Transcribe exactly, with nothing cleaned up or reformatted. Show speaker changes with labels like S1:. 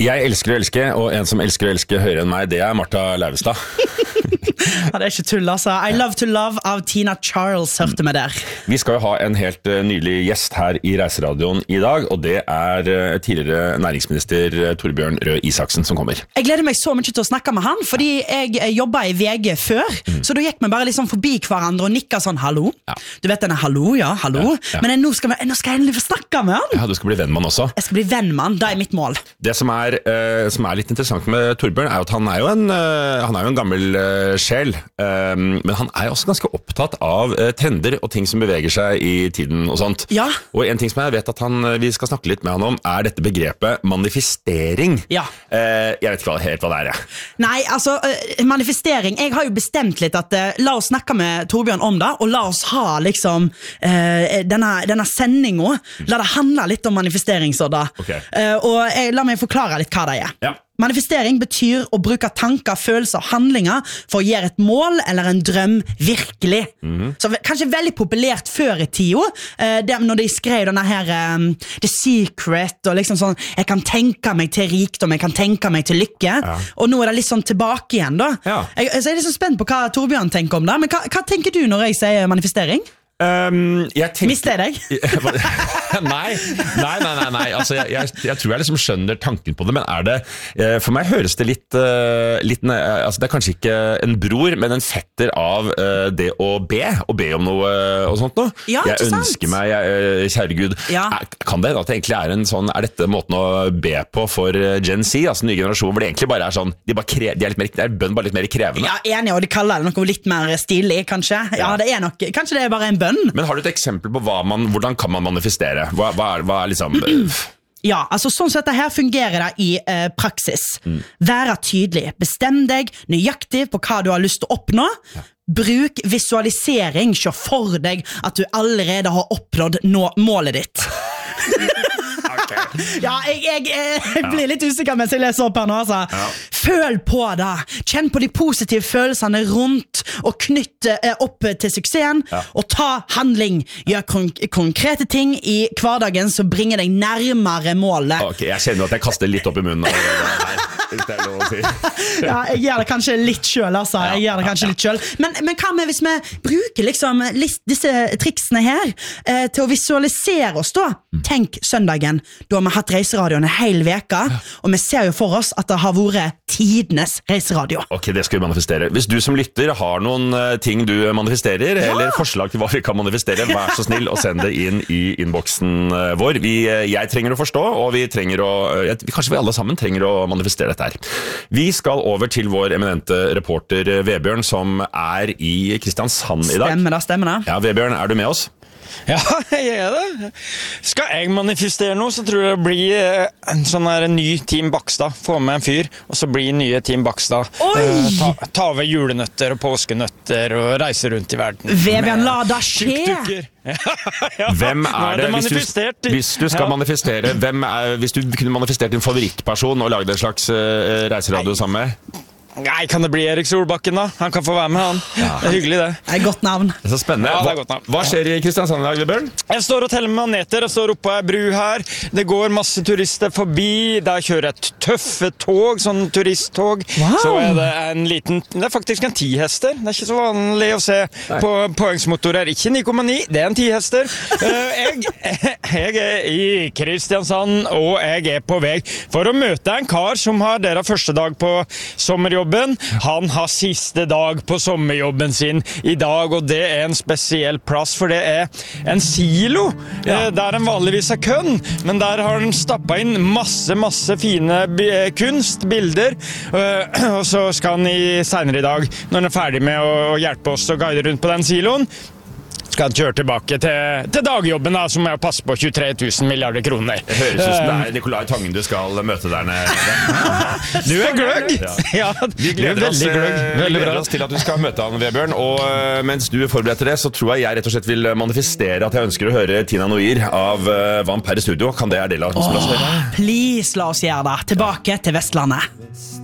S1: Jeg elsker å elske, og en som elsker å elske høyere enn meg, det er Martha Leivestad.
S2: Ja, det er ikke tull, altså. I Love to Love av Tina Charles hørte meg der.
S1: Vi skal jo ha en helt uh, nylig gjest her i Reiseradioen i dag, og det er uh, tidligere næringsminister uh, Torbjørn Røe Isaksen som kommer.
S2: Jeg gleder meg så mye til å snakke med han, fordi jeg uh, jobbet i V G før, mm. så da gikk vi bare liksom forbi hverandre og nikket sånn, hallo. Ja. Du vet denne hallo, ja, hallo. Ja, ja. Men jeg, nå, skal vi, nå skal jeg endelig få snakke med han.
S1: Ja, du skal bli venn med han også.
S2: Jeg skal bli venn med han, det er mitt mål.
S1: Det som er, uh, som er litt interessant med Torbjørn er jo at han er jo en, uh, han er jo en gammel uh, sjel, um, men han er også ganske opptatt av uh, trender og ting som beveger seg i tiden og sånt.
S2: Ja.
S1: Og en ting som jeg vet at han, vi skal snakke litt med han om, er dette begrepet manifestering.
S2: Ja.
S1: Uh, jeg vet ikke hva, helt hva det er. Ja.
S2: Nei, altså, uh, manifestering, jeg har jo bestemt litt at uh, la oss snakke med Torbjørn om det, og la oss ha liksom uh, denne, denne sendingen, la det handle litt om manifestering så da.
S1: Okay.
S2: Uh, og jeg, la meg forklare litt hva det er.
S1: Ja.
S2: Manifestering betyr å bruke tanker, følelser og handlinger for å gjøre et mål eller en drøm virkelig. Mm-hmm. Så kanskje veldig populært før i tida, uh, når de skrev denne her um, The Secret, og liksom sånn, jeg kan tenke meg til rikdom, jeg kan tenke meg til lykke, ja. Og nå er det litt sånn tilbake igjen da. Ja. Jeg, så jeg er litt sånn spent på hva Torbjørn tenker om det, men hva, hva tenker du når jeg sier manifestering?
S1: Um, jeg tenker...
S2: Mister jeg deg?
S1: nei, nei, nei, nei, nei. Altså, jeg, jeg, jeg tror jeg liksom skjønner tanken på det, men er det, for meg høres det litt, litt altså det er kanskje ikke en bror, men en fetter av det å be, å be om noe og sånt noe.
S2: Ja,
S1: jeg ønsker sant? meg, jeg, kjære Gud, ja. er, kan det at det egentlig er en sånn, er dette måten å be på for Gen Z, altså nye generasjoner, hvor det egentlig bare er sånn, de, bare kre, de er litt mer, er bønn bare litt mer krevende?
S2: Ja, enig, og de kaller det noe litt mer stilig, kanskje. Ja, ja. Det er nok, kanskje det er bare en bønn.
S1: Men har du et eksempel på hva man, hvordan kan man manifestere? Hva, hva, er, hva er liksom...
S2: Ja, altså sånn som dette her fungerer det i eh, praksis. Mm. Være tydelig, bestem deg nøyaktig på hva du har lyst til å oppnå. Ja. Bruk visualisering, se for deg at du allerede har oppnådd nå, målet ditt. Ja, jeg, jeg, jeg blir litt usikker mens jeg leser opp her nå, altså. Ja. Føl på det. Kjenn på de positive følelsene rundt, og knytt eh, opp til suksessen, ja. Og ta handling. Gjør konk- konkrete ting i hverdagen som bringer deg nærmere målet.
S1: Ok, jeg kjenner at jeg kaster litt opp i munnen. Hvis det er lov å si.
S2: Ja, jeg gjør det kanskje litt selv, altså. Jeg gjør det kanskje litt selv. Men, men hva med hvis vi bruker liksom disse triksene her eh, til å visualisere oss da? Tenk søndagen, da har vi hatt reiseradioen en hel veka, og vi ser jo for oss at det har vært tidenes reiseradio. Ok, det skal vi manifestere. Hvis du som lytter har noen uh, ting du manifesterer, ja. Eller forslag til hva vi kan manifestere, vær så snill og send det inn i innboksen uh, vår. Vi, uh, jeg trenger å forstå, og vi trenger å, uh, jeg, kanskje vi alle sammen trenger å manifestere dette her. Vi skal over til vår eminente reporter Vebjørn, som er i Kristiansand i dag. Stemmer det, stemmer det.
S1: Ja, Vebjørn, er du med oss?
S3: Ja, jeg er det. Skal jeg manifestere noe, så tror jeg det blir en sånn her ny Team Bakstad. Få med en fyr, og så blir nye Team Bakstad.
S2: Eh,
S3: ta, ta over julenøtter og påskenøtter og reise rundt i verden.
S2: Vebjørn, la det skje!
S3: Ja, ja.
S1: Hvem er det, det hvis, du, hvis du skal ja. manifestere, hvem er, hvis du kunne manifestert din favorittperson og lagd en slags uh, reiseradio sammen med?
S3: Nei, kan det bli Erik Solbakken da? Han kan få være med han. Ja. Det er hyggelig det.
S2: Det er godt navn.
S1: Det er så spennende.
S3: Ja,
S1: det
S3: er godt navn.
S1: Hva, hva skjer i Kristiansand i dag, Vebjørn?
S3: Jeg står og teller med maneter. Jeg står oppe på ei bru her. Det går masse turister forbi. Der kjører et tøffe tog, sånn turisttog. Wow. Så er det en liten, det er faktisk en ti-hester. Det er ikke så vanlig å se Nei. På påhengsmotorer. Ikke ni komma ni, det er en ti-hester. jeg, jeg er i Kristiansand, og jeg er på vei for å møte en kar som har deres første dag på sommerjobben. Han har siste dag på sommerjobben sin i dag, og det er en spesiell plass, for det er en silo ja. Der en vanligvis er kønn, men der har han stappet inn masse, masse fine kunst, bilder, og så skal han i, senere i dag, når han er ferdig med å hjelpe oss å guide rundt på den siloen, skal han kjøre tilbake til, til dagjobben da, som er å passe på tjuetre tusen milliarder kroner.
S1: Det høres ut som det er Nikolai Tangen du skal møte der nede.
S3: Du er gløgg! Ja. Ja,
S1: vi gleder, oss, gløgg. vi gleder oss til at du skal møte han, Vebjørn, og uh, mens du forbereder det, så tror jeg jeg rett og slett vil manifestere at jeg ønsker å høre Tina Noir av uh, Vamp her i studio. Kan det være del av?
S2: Oh, please, la oss gjøre det. Tilbake til Vestlandet.